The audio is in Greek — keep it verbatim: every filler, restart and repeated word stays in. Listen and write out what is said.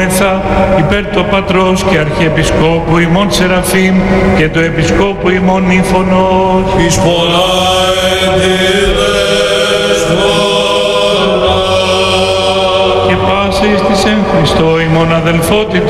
Ευλογούμεθα υπέρ το Πατρός και Αρχιεπισκόπου ημών Σεραφείμ και το Επισκόπου ημών Νύφωνος. Εις πολλά εντίδες πολλά. Και πάσης της εν Χριστώ ημών αδελφότητος